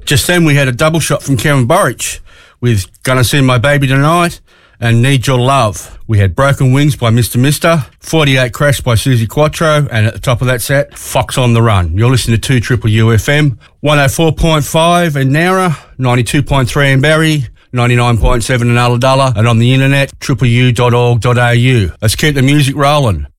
Just then we had a double shot from Karen Burridge with Gonna See My Baby Tonight and Need Your Love. We had Broken Wings by Mr. Mister, 48 Crash by Susie Quattro, and at the top of that set, Fox on the Run. You're listening to 2 UFM, 104.5 in Nowra, 92.3 in Barrie, 99.7 in Ulladulla, and on the internet, tripleu.org.au. Let's keep the music rolling.